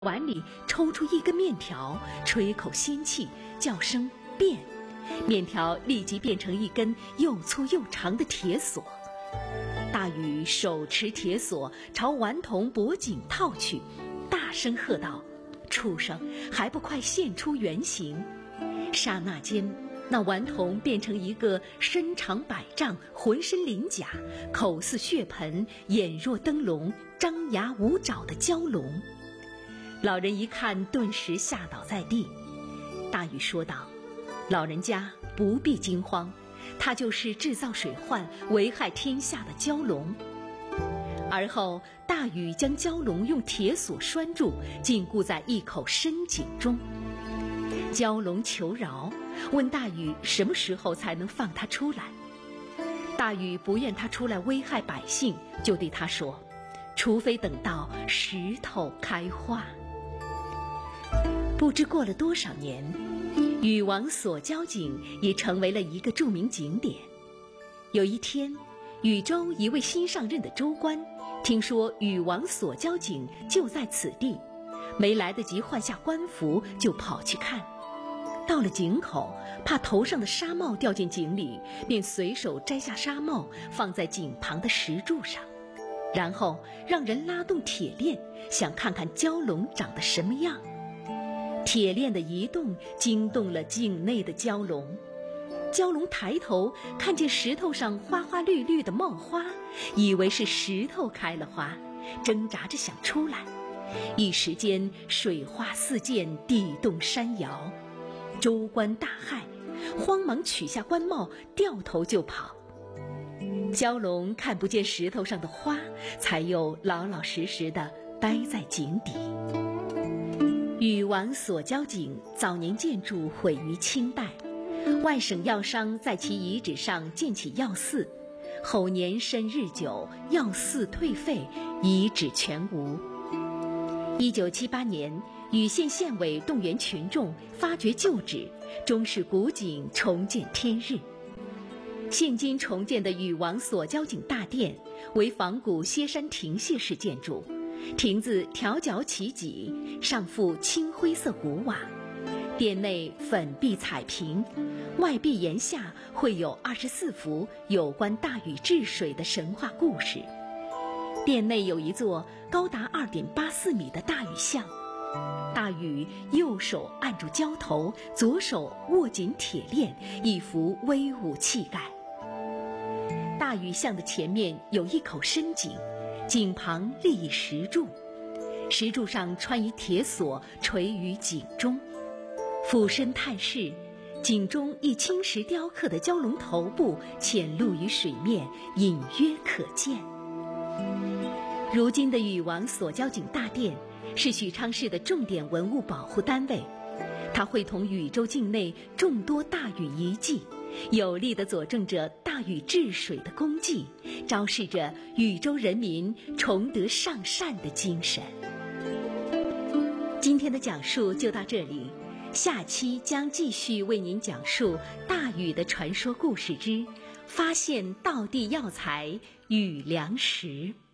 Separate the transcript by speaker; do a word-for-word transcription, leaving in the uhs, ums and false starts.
Speaker 1: 碗里抽出一根面条，吹口仙气，叫声变，面条立即变成一根又粗又长的铁索。大禹手持铁索朝顽童脖颈套去，大声喝道：“畜生，还不快现出原形！”刹那间，那顽童变成一个身长百丈、浑身鳞甲、口似血盆、眼若灯笼、张牙舞爪的蛟龙。老人一看，顿时吓倒在地。大禹说道：“老人家不必惊慌，他就是制造水患、危害天下的蛟龙。”而后，大禹将蛟龙用铁索拴住，禁锢在一口深井中。蛟龙求饶，问大禹什么时候才能放他出来。大禹不愿他出来危害百姓，就对他说：“除非等到石头开花。”不知过了多少年，禹王所交井也成为了一个著名景点。有一天，禹州一位新上任的州官听说禹王所交井就在此地，没来得及换下官服，就跑去看。到了井口，怕头上的纱帽掉进井里，便随手摘下纱帽放在井旁的石柱上，然后让人拉动铁链，想看看蛟龙长得什么样。铁链的移动惊动了井内的蛟龙，蛟龙抬头看见石头上花花绿绿的冒花，以为是石头开了花，挣扎着想出来。一时间水花四溅，地动山摇。州官大骇，慌忙取下官帽，掉头就跑。蛟龙看不见石头上的花，才又老老实实地待在井底。禹王所交井早年建筑毁于清代，外省药商在其遗址上建起药寺，后年深日久，药寺退废，遗址全无。一九七八年，禹县县委动员群众发掘旧址，终使古井重见天日。现今重建的禹王所交井大殿为仿古歇山亭榭式建筑，亭子条角起脊，上覆青灰色古瓦，殿内粉壁彩屏，外壁檐下绘有二十四幅有关大禹治水的神话故事。殿内有一座高达 二点八四米的大禹像，大禹右手按住蛟头，左手握紧铁链，一副威武气概。大禹像的前面有一口深井，井旁立一石柱，石柱上穿一铁索垂于井中。俯身探视，井中一青石雕刻的蛟龙头部潜露于水面，隐约可见。如今的禹王所交井大殿是许昌市的重点文物保护单位，它会同禹州境内众多大禹遗迹，有力地佐证着大禹治水的功绩，昭示着禹州人民崇德尚善的精神。今天的讲述就到这里，下期将继续为您讲述大禹的传说故事之发现道地药材禹良石。